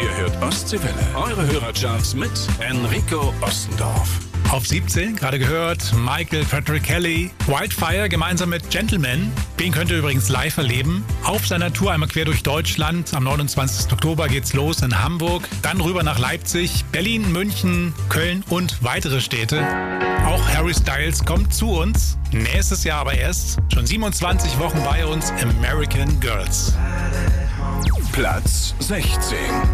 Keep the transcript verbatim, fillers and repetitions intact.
Ihr hört Ostseewelle. Eure Hörercharts mit Enrico Ostendorf. Auf siebzehn, gerade gehört, Michael Patrick Kelly, Wildfire gemeinsam mit Gentleman. Den könnt ihr übrigens live erleben. Auf seiner Tour einmal quer durch Deutschland. Am neunundzwanzigsten Oktober geht's los in Hamburg. Dann rüber nach Leipzig, Berlin, München, Köln und weitere Städte. Auch Harry Styles kommt zu uns. Nächstes Jahr aber erst. Schon siebenundzwanzig Wochen bei uns, American Girls. Platz sechzehn.